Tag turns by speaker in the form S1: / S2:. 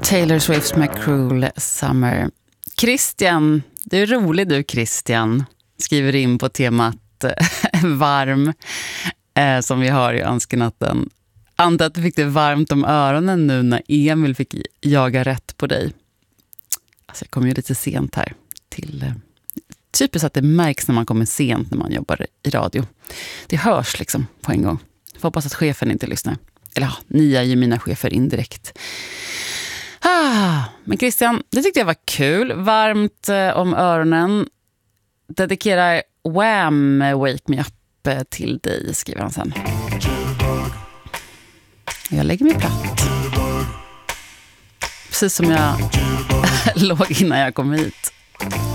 S1: Taylor Swift med Cruel Summer. Christian, du är rolig du Christian, skriver in på temat varm som vi har i önskenatten. Antar att du fick det varmt om öronen nu när Emil fick jaga rätt på dig. Alltså jag kommer ju lite sent här till typiskt att det märks när man kommer sent när man jobbar i radio. Det hörs liksom på en gång. Jag hoppas att chefen inte lyssnar. Eller ja, ni är ju mina chefer indirekt. Men Christian, det tyckte jag var kul. Varmt om öronen. Dedikerar Wham! Wake Me Up till dig, skriver han sen. Jag lägger mig platt. Precis som jag låg innan jag kom hit.